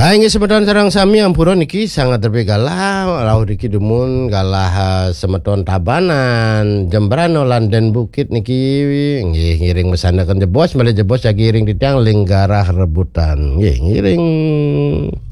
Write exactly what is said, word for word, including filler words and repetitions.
Ah inggih semeton sareng sami ampura niki sangat galah lauh niki dumun galah semeton Tabanan, Jembrana lan Den Bukit niki nggih ngiring mesandaken jebos malih jebos sagiring titiang linggarah rebutan. Nggih ngiring.